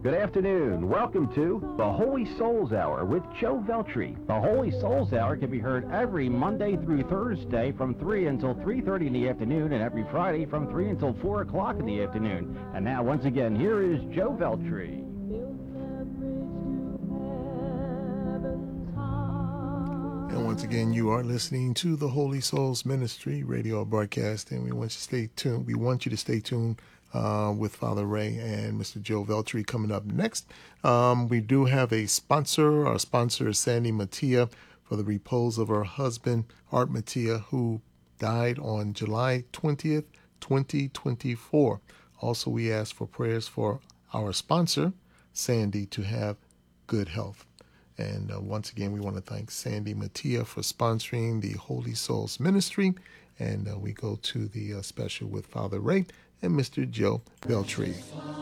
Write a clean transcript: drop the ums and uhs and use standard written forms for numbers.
Good afternoon. Welcome to the Holy Souls Hour with Joe Veltri. The Holy Souls Hour can be heard every Monday through Thursday from 3 until 3:30 in the afternoon and every Friday from 3 until 4 o'clock in the afternoon. And now, once again, here is Joe Veltri. And once again, you are listening to the Holy Souls Ministry radio broadcast, and we want you to stay tuned. We want you to stay tuned with Father Ray and Mr. Joe Veltri coming up next. We do have a sponsor. Our sponsor is Sandy Mattia for the repose of her husband, Art Mattia, who died on July 20th, 2024. Also, we ask for prayers for our sponsor, Sandy, to have good health. And once again, we want to thank Sandy Mattia for sponsoring the Holy Souls Ministry. And we go to the special with Father Ray and Mr. Joe Veltri.